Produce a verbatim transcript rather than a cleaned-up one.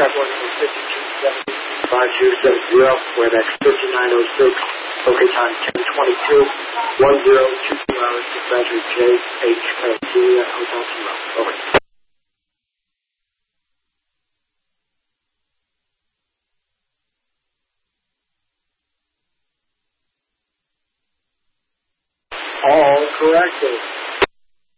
aircraft one is fifty-two seventy, five two seven zero, we're next fifty-nine oh six, okay time ten twenty-two, one zero two two hours, dispatcher J H L Juliet Hotel Kilo, over. All corrected.